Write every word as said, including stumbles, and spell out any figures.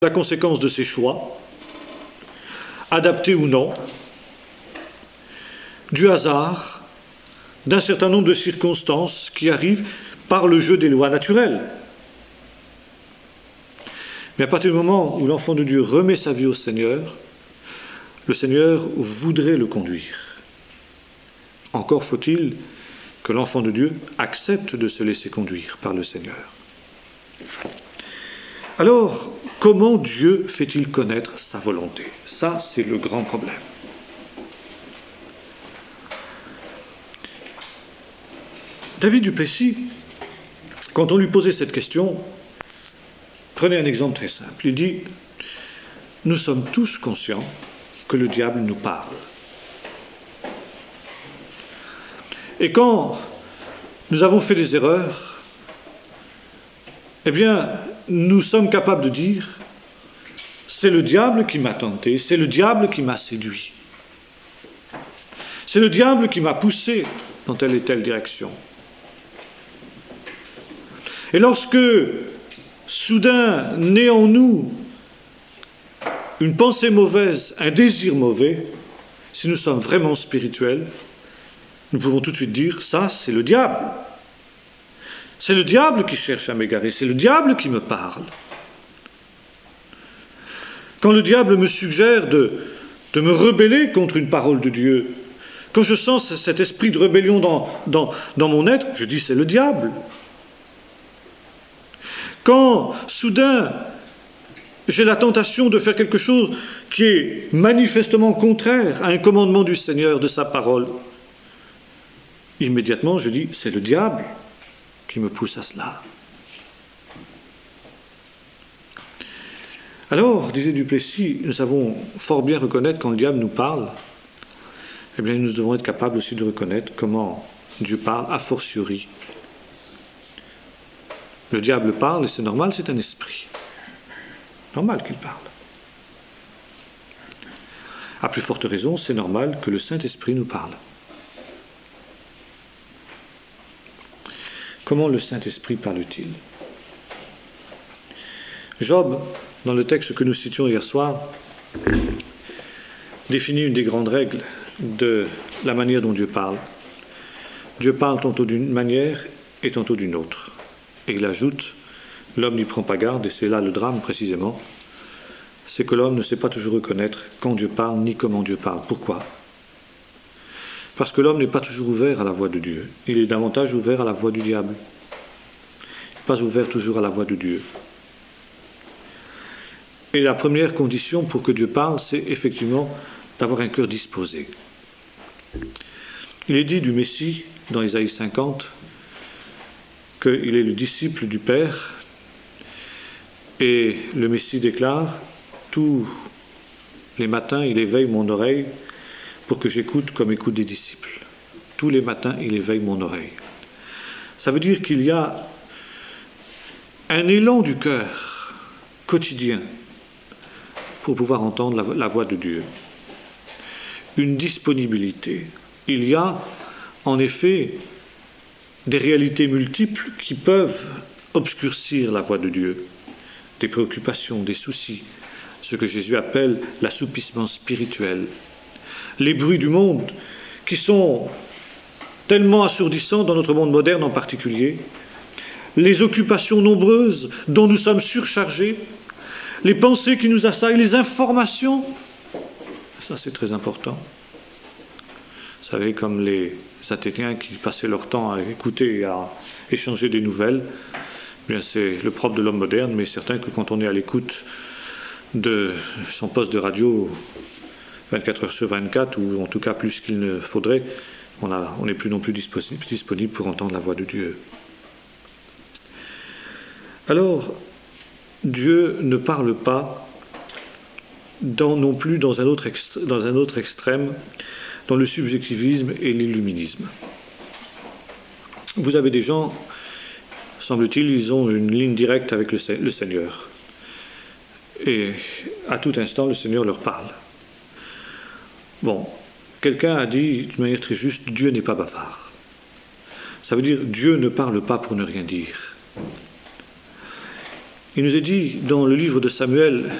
la conséquence de ses choix, adaptés ou non, du hasard, d'un certain nombre de circonstances qui arrivent par le jeu des lois naturelles. Mais à partir du moment où l'enfant de Dieu remet sa vie au Seigneur, le Seigneur voudrait le conduire. Encore faut-il que l'enfant de Dieu accepte de se laisser conduire par le Seigneur. Alors, comment Dieu fait-il connaître sa volonté? Ça, c'est le grand problème. David du Plessis, quand on lui posait cette question, prenez un exemple très simple. Il dit, nous sommes tous conscients que le diable nous parle. Et quand nous avons fait des erreurs, eh bien, nous sommes capables de dire, c'est le diable qui m'a tenté, c'est le diable qui m'a séduit. C'est le diable qui m'a poussé dans telle et telle direction. Et lorsque, soudain, naît en nous une pensée mauvaise, un désir mauvais, si nous sommes vraiment spirituels, nous pouvons tout de suite dire, ça, c'est le diable. C'est le diable qui cherche à m'égarer, c'est le diable qui me parle. Quand le diable me suggère de, de me rebeller contre une parole de Dieu, quand je sens cet esprit de rébellion dans, dans, dans mon être, je dis c'est le diable. Quand, soudain, j'ai la tentation de faire quelque chose qui est manifestement contraire à un commandement du Seigneur, de sa parole, immédiatement je dis c'est le diable qui me pousse à cela. Alors, disait du Plessis, nous savons fort bien reconnaître quand le diable nous parle, eh bien nous devons être capables aussi de reconnaître comment Dieu parle a fortiori. Le diable parle, et c'est normal, c'est un esprit. Normal qu'il parle. À plus forte raison, c'est normal que le Saint-Esprit nous parle. Comment le Saint-Esprit parle-t-il? Job, dans le texte que nous citions hier soir, définit une des grandes règles de la manière dont Dieu parle. Dieu parle tantôt d'une manière et tantôt d'une autre. Et il ajoute, l'homme n'y prend pas garde, et c'est là le drame précisément, c'est que l'homme ne sait pas toujours reconnaître quand Dieu parle, ni comment Dieu parle. Pourquoi? Parce que l'homme n'est pas toujours ouvert à la voix de Dieu. Il est davantage ouvert à la voix du diable. Il n'est pas ouvert toujours à la voix de Dieu. Et la première condition pour que Dieu parle, c'est effectivement d'avoir un cœur disposé. Il est dit du Messie, dans Ésaïe cinquante, qu'il est le disciple du Père, et le Messie déclare, tous les matins il éveille mon oreille pour que j'écoute comme écoute des disciples. Tous les matins il éveille mon oreille. Ça veut dire qu'il y a un élan du cœur quotidien pour pouvoir entendre la, la voix de Dieu. Une disponibilité. Il y a en effet des réalités multiples qui peuvent obscurcir la voix de Dieu. Des préoccupations, des soucis, ce que Jésus appelle l'assoupissement spirituel. Les bruits du monde qui sont tellement assourdissants dans notre monde moderne en particulier. Les occupations nombreuses dont nous sommes surchargés. Les pensées qui nous assaillent, les informations. Ça, c'est très important. Vous savez, comme les Athéniens qui passaient leur temps à écouter et à échanger des nouvelles, eh bien c'est le propre de l'homme moderne, mais certain que quand on est à l'écoute de son poste de radio vingt-quatre heures sur vingt-quatre, ou en tout cas plus qu'il ne faudrait, on a, on n'est plus non plus disponible, disponible pour entendre la voix de Dieu. Alors, Dieu ne parle pas dans, non plus dans un, autre extré, dans un autre extrême, dans le subjectivisme et l'illuminisme. Vous avez des gens, semble-t-il, ils ont une ligne directe avec le, le Seigneur. Et à tout instant, le Seigneur leur parle. Bon, quelqu'un a dit de manière très juste, Dieu n'est pas bavard. Ça veut dire, Dieu ne parle pas pour ne rien dire. Il nous est dit dans le livre de Samuel,